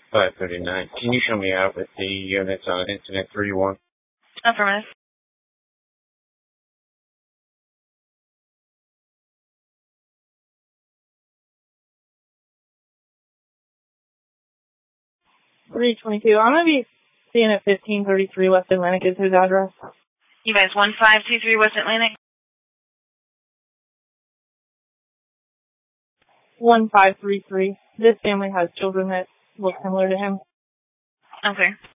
539. Can you show me out with the units on incident 31? Affirmative. $322. I'm going to be seeing at 1533 West Atlantic is his address. You guys, 1523 West Atlantic? 1533. This family has children that look similar to him. Okay.